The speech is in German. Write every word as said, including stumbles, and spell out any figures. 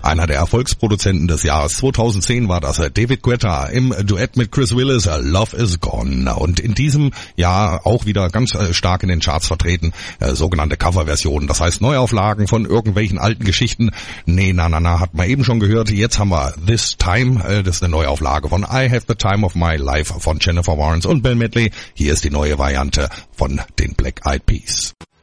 Einer der Erfolgsproduzenten des Jahres zweitausendzehn war das David Guetta im Duett mit Chris Willis, Love is Gone. Und in diesem Jahr auch wieder ganz stark in den Charts vertreten, äh, sogenannte Coverversionen. Das heißt Neuauflagen von irgendwelchen alten Geschichten. Nee, na, na, na, hat man eben schon gehört. Jetzt haben wir This Time, äh, das ist eine Neuauflage von I Have the Time of My Life von Jennifer Warnes und Bill Medley. Hier ist die neue Variante von den Black Eyed Peas.